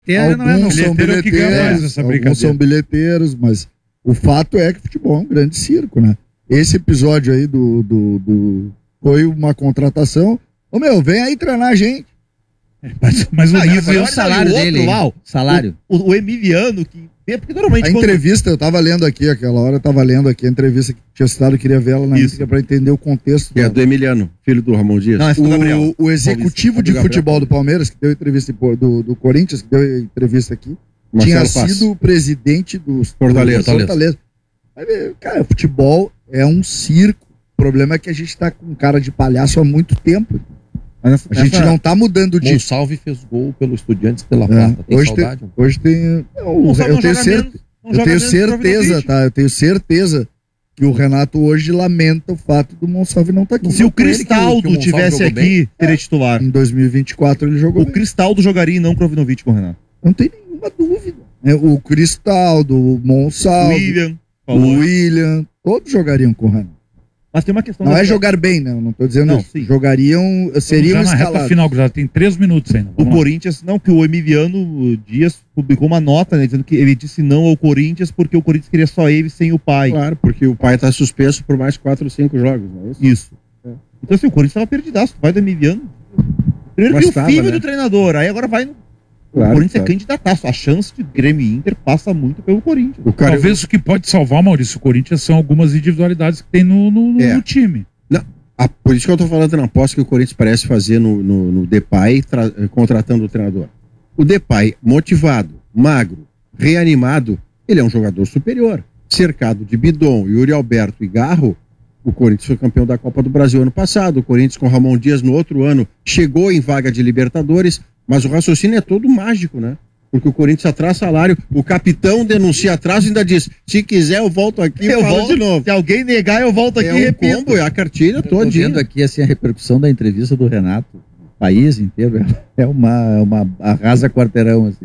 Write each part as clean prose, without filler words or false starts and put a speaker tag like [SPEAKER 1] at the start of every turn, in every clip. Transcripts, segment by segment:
[SPEAKER 1] Alguns são bilheteiros, alguns são bilheteiros, mas o fato é que futebol é um grande circo, né? Esse episódio aí foi uma contratação. Vem aí treinar a gente.
[SPEAKER 2] Mas o salário dele, salário.
[SPEAKER 3] O Emiliano, porque normalmente...
[SPEAKER 1] A entrevista, eu tava lendo aqui, aquela hora eu tava lendo aqui a entrevista que tinha citado, eu queria ver ela na íntegra pra entender o contexto.
[SPEAKER 4] É do Emiliano, filho do Ramon Dias.
[SPEAKER 1] Não, o executivo de futebol do Palmeiras, que deu entrevista do Corinthians, que deu entrevista aqui, Marcelo tinha sido presidente do Fortaleza. Cara, futebol é um circo. O problema é que a gente tá com cara de palhaço há muito tempo. A gente não tá mudando de...
[SPEAKER 5] Gonçalves fez gol pelo Estudiantes pela Plata. Tem saudade?
[SPEAKER 1] Hoje tem... Eu tenho certeza, tá? Eu tenho certeza que o Renato hoje lamenta o fato do Monsalve não estar aqui.
[SPEAKER 3] Se o Cristaldo tivesse aqui, teria titular.
[SPEAKER 1] Em 2024 ele jogou bem.
[SPEAKER 3] O Cristaldo jogaria e não Krovinovic com o Renato.
[SPEAKER 1] Não tem nenhuma dúvida. O Cristaldo, o Monsalve, o William, todos jogariam com o Renato.
[SPEAKER 3] Mas tem uma questão...
[SPEAKER 1] Não é jogar bem, né? Eu não tô dizendo isso. Jogariam, seriam
[SPEAKER 2] escalados. Na reta final, já tem 3 minutos ainda.
[SPEAKER 3] O Corinthians, que o Emiliano Dias publicou uma nota, né, dizendo que ele disse não ao Corinthians porque o Corinthians queria só ele sem o pai.
[SPEAKER 4] Claro, porque o pai tá suspenso por mais 4 ou 5 jogos, não é isso?
[SPEAKER 3] Isso. Então assim, o Corinthians tava perdidaço, o pai do Emiliano. Primeiro que o filho do treinador, aí agora vai no... Claro, o Corinthians é candidataço. A chance de Grêmio e Inter passa muito pelo Corinthians.
[SPEAKER 2] Talvez o que pode salvar, Maurício, o Corinthians são algumas individualidades que tem no time.
[SPEAKER 4] Não, por isso que eu tô falando na aposta que o Corinthians parece fazer no Depay, contratando o treinador. O Depay, motivado, magro, reanimado, ele é um jogador superior. Cercado de Bidon, Yuri Alberto e Garro, o Corinthians foi campeão da Copa do Brasil ano passado. O Corinthians com Ramon Dias no outro ano chegou em vaga de Libertadores. Mas o raciocínio é todo mágico, né? Porque o Corinthians atrasa salário, o capitão denuncia atraso e ainda diz, se quiser eu volto aqui e falo de novo.
[SPEAKER 3] Se alguém negar, eu volto aqui e repito.
[SPEAKER 4] Combo, é a cartilha todinha.
[SPEAKER 5] Tô vendo aqui assim, a repercussão da entrevista do Renato, o país inteiro, é uma arrasa quarteirão, assim.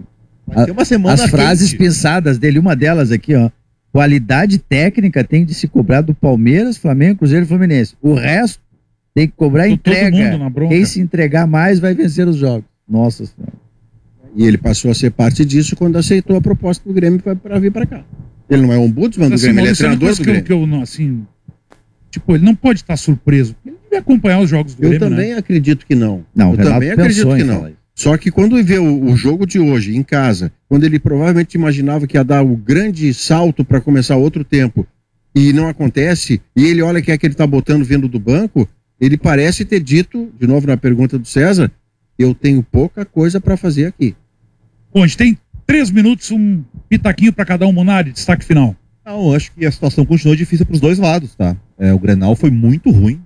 [SPEAKER 5] As frases pensadas dele, uma delas aqui, ó. Qualidade técnica tem de se cobrar do Palmeiras, Flamengo, Cruzeiro e Fluminense. O resto tem que cobrar entrega. Quem se entregar mais vai vencer os jogos. Nossa Senhora.
[SPEAKER 4] E ele passou a ser parte disso quando aceitou a proposta do Grêmio para vir para cá. Ele não é ombudsman do Grêmio, ele é treinador do Grêmio.
[SPEAKER 2] Ele não pode estar surpreso. Ele deve acompanhar os jogos do Grêmio,
[SPEAKER 4] Eu também acredito que não.
[SPEAKER 5] Eu também acredito que não.
[SPEAKER 4] Só que quando vê o jogo de hoje em casa, quando ele provavelmente imaginava que ia dar o grande salto para começar outro tempo, e não acontece, e ele olha que é que ele está botando vindo do banco, ele parece ter dito, de novo na pergunta do César, eu tenho pouca coisa para fazer aqui.
[SPEAKER 2] Bom, a gente tem 3 minutos, um pitaquinho para cada um, Munari, destaque final.
[SPEAKER 3] Não, acho que a situação continua difícil para os dois lados, tá? O Grenal foi muito ruim,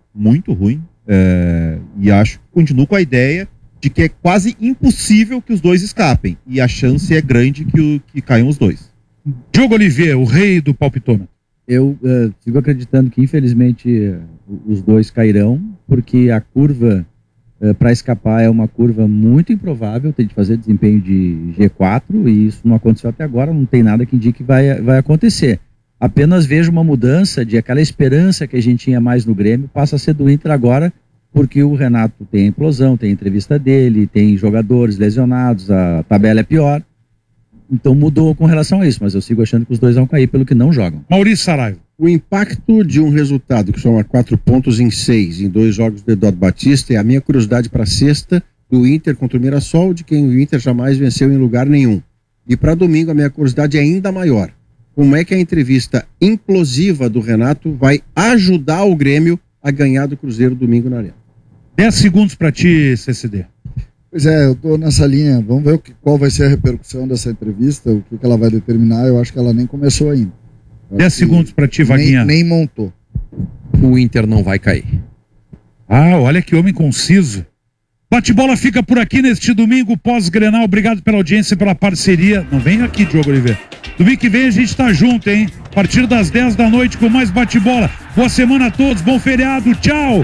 [SPEAKER 3] e acho que continuo com a ideia de que é quase impossível que os dois escapem, e a chance é grande que caiam os dois.
[SPEAKER 2] Diogo Oliveira, o rei do palpitômetro.
[SPEAKER 5] Eu sigo acreditando que infelizmente os dois cairão, porque a curva para escapar é uma curva muito improvável, tem de fazer desempenho de G4 e isso não aconteceu até agora, não tem nada que indique que vai acontecer. Apenas vejo uma mudança de aquela esperança que a gente tinha mais no Grêmio, passa a ser do Inter agora, porque o Renato tem a implosão, tem a entrevista dele, tem jogadores lesionados, a tabela é pior, então mudou com relação a isso, mas eu sigo achando que os dois vão cair pelo que não jogam.
[SPEAKER 2] Maurício Saraiva.
[SPEAKER 4] O impacto de um resultado que soma 4 pontos em 6, em 2 jogos do Eduardo Batista, é a minha curiosidade para a sexta do Inter contra o Mirassol, de quem o Inter jamais venceu em lugar nenhum. E para domingo a minha curiosidade é ainda maior. Como é que a entrevista implosiva do Renato vai ajudar o Grêmio a ganhar do Cruzeiro domingo na Arena?
[SPEAKER 2] 10 segundos para ti, CCD.
[SPEAKER 1] Pois é, eu tô nessa linha. Vamos ver qual vai ser a repercussão dessa entrevista, o que ela vai determinar. Eu acho que ela nem começou ainda.
[SPEAKER 2] 10 segundos pra ti, Vaguinha.
[SPEAKER 1] Nem montou.
[SPEAKER 5] O Inter não vai cair.
[SPEAKER 2] Olha que homem conciso. Bate-bola fica por aqui neste domingo pós-Grenal. Obrigado pela audiência e pela parceria. Não vem aqui, Diogo Oliveira. Domingo que vem a gente tá junto, hein? A partir das 10 da noite com mais bate-bola. Boa semana a todos, bom feriado, tchau!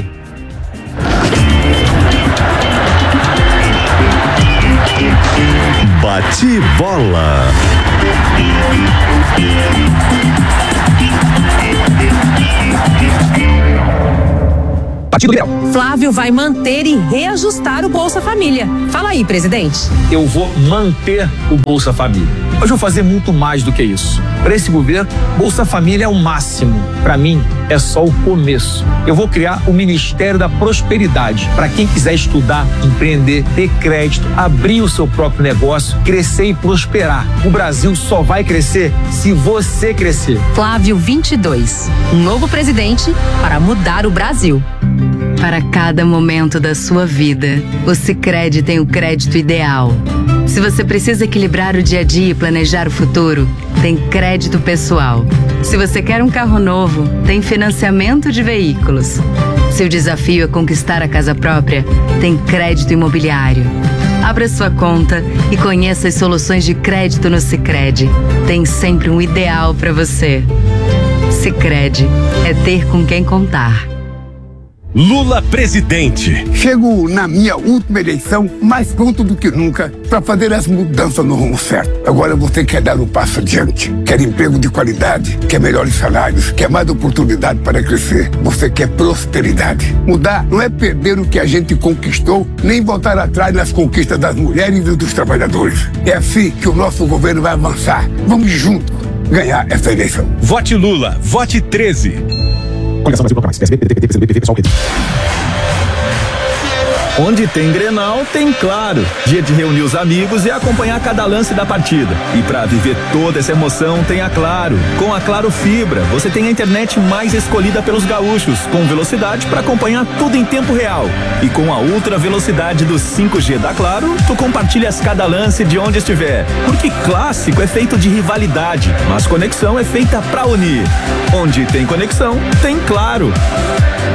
[SPEAKER 6] Bate-bola.
[SPEAKER 7] Partido Liberal.
[SPEAKER 8] Flávio vai manter e reajustar o Bolsa Família. Fala aí, presidente.
[SPEAKER 7] Eu vou manter o Bolsa Família. Mas vou fazer muito mais do que isso. Para esse governo, Bolsa Família é o máximo. Para mim, é só o começo. Eu vou criar o Ministério da Prosperidade. Para quem quiser estudar, empreender, ter crédito, abrir o seu próprio negócio, crescer e prosperar. O Brasil só vai crescer se você crescer.
[SPEAKER 8] Flávio 22. Um novo presidente para mudar o Brasil.
[SPEAKER 9] Para cada momento da sua vida, o Sicredi tem o crédito ideal. Se você precisa equilibrar o dia a dia e planejar o futuro, tem crédito pessoal. Se você quer um carro novo, tem financiamento de veículos. Se o desafio é conquistar a casa própria, tem crédito imobiliário. Abra sua conta e conheça as soluções de crédito no Sicredi. Tem sempre um ideal para você. Sicredi é ter com quem contar.
[SPEAKER 6] Lula presidente.
[SPEAKER 10] Chego na minha última eleição mais pronto do que nunca para fazer as mudanças no rumo certo. Agora você quer dar um passo adiante, quer emprego de qualidade, quer melhores salários, quer mais oportunidade para crescer. Você quer prosperidade. Mudar não é perder o que a gente conquistou, nem voltar atrás nas conquistas das mulheres e dos trabalhadores. É assim que o nosso governo vai avançar. Vamos juntos ganhar essa eleição.
[SPEAKER 6] Vote Lula, vote 13.
[SPEAKER 11] Onde tem Grenal, tem Claro. Dia de reunir os amigos e acompanhar cada lance da partida. E para viver toda essa emoção, tem a Claro. Com a Claro Fibra, você tem a internet mais escolhida pelos gaúchos, com velocidade para acompanhar tudo em tempo real. E com a ultra velocidade do 5G da Claro, tu compartilhas cada lance de onde estiver. Porque clássico é feito de rivalidade, mas conexão é feita para unir. Onde tem conexão, tem Claro.